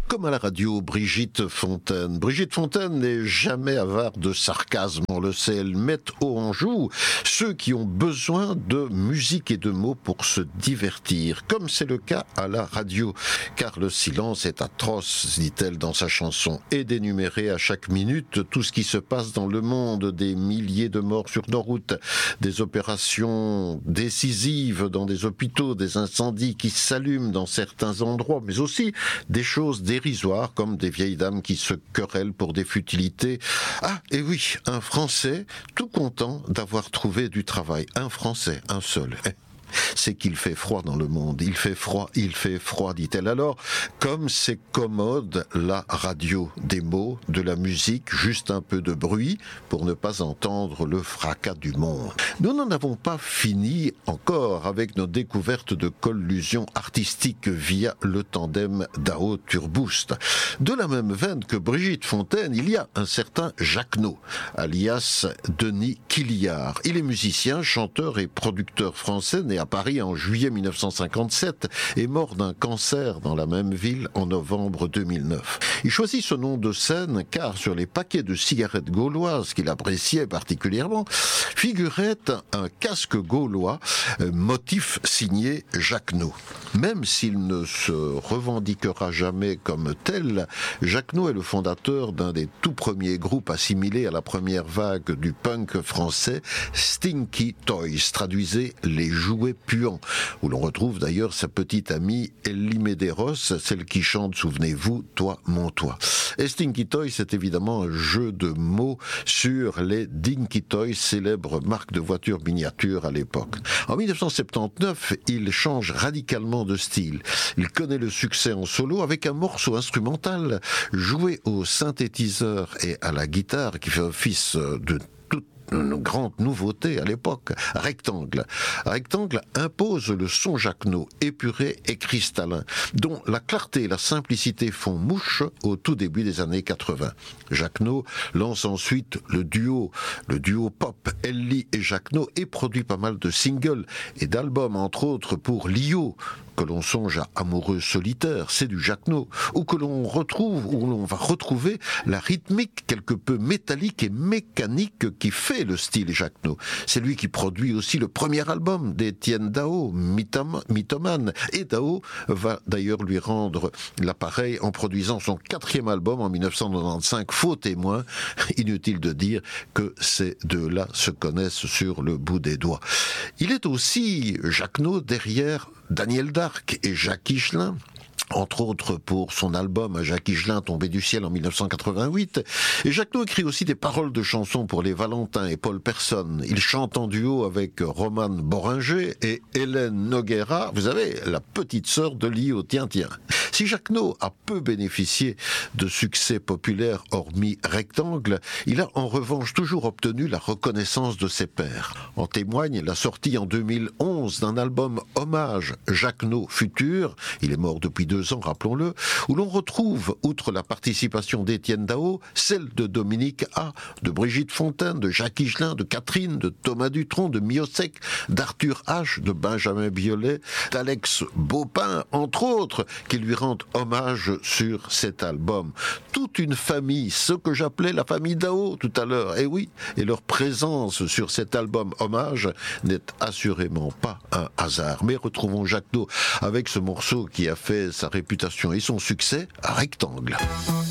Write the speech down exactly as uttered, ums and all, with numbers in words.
Comme à la radio, Brigitte Fontaine. Brigitte Fontaine n'est jamais avare de sarcasme, on le sait, elle met haut en joue ceux qui ont besoin de musique et de mots pour se divertir, comme c'est le cas à la radio, car le silence est atroce, dit-elle dans sa chanson, et d'énumérer à chaque minute tout ce qui se passe dans le monde, des milliers de morts sur nos routes, des opérations décisives dans des hôpitaux, des incendies qui s'allument dans certains endroits, mais aussi des choses dérisoires comme des vieilles dames qui se querellent pour des futilités. Ah, et oui, un Français tout content d'avoir trouvé du travail. Un Français, un seul. C'est qu'il fait froid dans le monde. Il fait froid, il fait froid, dit-elle. Alors, comme c'est commode, la radio, des mots, de la musique, juste un peu de bruit pour ne pas entendre le fracas du monde. Nous n'en avons pas fini encore avec nos découvertes de collusion artistique via le tandem Dao Turboost. De la même veine que Brigitte Fontaine, il y a un certain Jacquenot, alias Denis Quilliard. Il est musicien, chanteur et producteur français, né à Paris en juillet mille neuf cent cinquante-sept et mort d'un cancer dans la même ville en novembre deux mille neuf. Il choisit ce nom de scène car sur les paquets de cigarettes gauloises qu'il appréciait particulièrement figurait un casque gaulois, motif signé Jacquenot. Même s'il ne se revendiquera jamais comme tel, Jacquenot est le fondateur d'un des tout premiers groupes assimilés à la première vague du punk français, Stinky Toys, traduisez les jouets puants, où l'on retrouve d'ailleurs sa petite amie Ellie Medeiros, celle qui chante, souvenez-vous, Toi, mon toi. Et Stinky Toys, c'est évidemment un jeu de mots sur les Dinky Toys, célèbre marque de voitures miniatures à l'époque. En mille neuf cent soixante-dix-neuf, il change radicalement de style. Il connaît le succès en solo avec un morceau instrumental joué au synthétiseur et à la guitare qui fait office de une grande nouveauté à l'époque, Rectangle. Rectangle impose le son Jacquenot, épuré et cristallin, dont la clarté et la simplicité font mouche au tout début des années quatre-vingts. Jacquenot lance ensuite le duo, le duo pop Ellie et Jacquenot, et produit pas mal de singles et d'albums, entre autres pour Lio, que l'on songe à Amoureux solitaire, c'est du Jacquenot, ou que l'on retrouve, où l'on va retrouver la rythmique quelque peu métallique et mécanique qui fait le style Jacquenot. C'est lui qui produit aussi le premier album d'Étienne Dao, Mythomane, et Dao va d'ailleurs lui rendre l'appareil en produisant son quatrième album en mille neuf cent quatre-vingt-quinze, Faux témoin. Inutile de dire que ces deux-là se connaissent sur le bout des doigts. Il est aussi Jacquenot derrière Daniel Darc et Jacques Higelin, entre autres pour son album Jacques Higelin tombé du ciel en mille neuf cent quatre-vingt-huit. Et Jacquenot écrit aussi des paroles de chansons pour les Valentins et Paul Personne. Il chante en duo avec Roman Boringer et Hélène Noguera, vous savez, la petite sœur de Lio, tiens, tiens. Si Jacquenot a peu bénéficié de succès populaire hormis Rectangle, il a en revanche toujours obtenu la reconnaissance de ses pairs. En témoigne la sortie en deux mille onze d'un album hommage Jacquenot Futur, il est mort depuis deux ans, rappelons-le, où l'on retrouve, outre la participation d'Étienne Dao, celle de Dominique A, de Brigitte Fontaine, de Jacques Higelin, de Catherine, de Thomas Dutronc, de Miosec, d'Arthur H, de Benjamin Biolay, d'Alex Baupin, entre autres, qui lui rendent hommage sur cet album. Toute une famille, ce que j'appelais la famille Dao tout à l'heure, et oui, et leur présence sur cet album hommage n'est assurément pas un hasard. Mais retrouvons Jacquenot avec ce morceau qui a fait sa réputation et son succès, Rectangle.